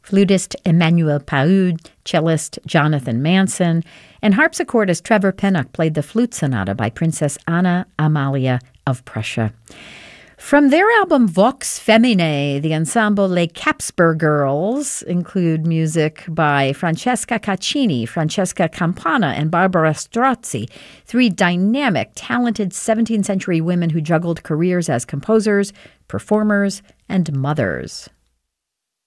flutist Emmanuel Paoud, cellist Jonathan Manson, and harpsichordist Trevor Pinnock played the flute sonata by Princess Anna Amalia of Prussia. From their album Vox Feminae, the ensemble Les Capsper Girls include music by Francesca Caccini, Francesca Campana, and Barbara Strozzi, three dynamic, talented 17th century women who juggled careers as composers, performers, and mothers.